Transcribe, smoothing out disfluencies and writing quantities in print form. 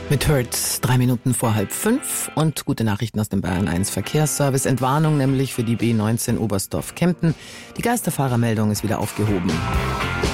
Mit Hertz, 3 Minuten vor 4:30 und gute Nachrichten aus dem Bayern 1 Verkehrsservice. Entwarnung nämlich für die B19 Oberstdorf-Kempten. Die Geisterfahrermeldung ist wieder aufgehoben.